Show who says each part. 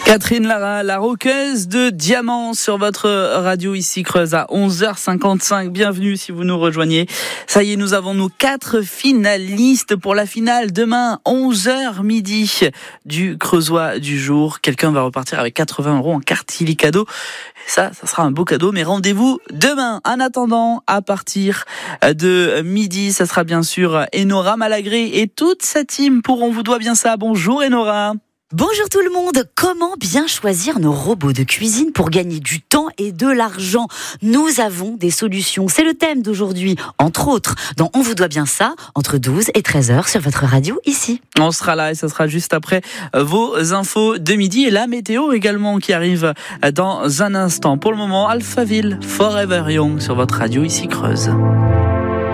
Speaker 1: Catherine Lara, la rockeuse de Diamant sur votre radio ici Creuse à 11h55. Bienvenue si vous nous rejoignez. Ça y est, nous avons nos 4 finalistes pour la finale demain 11h midi du Creusois du jour. Quelqu'un va repartir avec 80 € en carte illicadeau. Ça sera un beau cadeau, mais rendez-vous demain. En attendant, à partir de midi, ça sera bien sûr Enora Malagré et toute sa team pour On vous doit bien ça. Bonjour Enora.
Speaker 2: Bonjour tout le monde, comment bien choisir nos robots de cuisine pour gagner du temps et de l'argent? Nous avons des solutions, c'est le thème d'aujourd'hui, entre autres, dans On vous doit bien ça, entre 12 et 13h sur votre radio ici.
Speaker 1: On sera là et ça sera juste après vos infos de midi et la météo également qui arrive dans un instant. Pour le moment, Alphaville, Forever Young sur votre radio ici Creuse.